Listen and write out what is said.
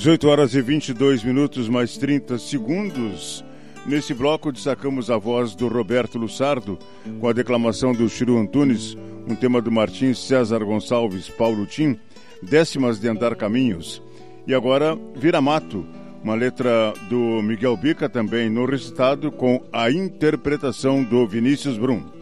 18 horas e 22 minutos mais 30 segundos. Nesse bloco destacamos a voz do Roberto Lussardo com a declamação do Chiru Antunes, um tema do Martim César Gonçalves Paulo Tim, Décimas de Andar Caminhos. E agora Vira Mato, uma letra do Miguel Bica também no recitado com a interpretação do Vinícius Brum.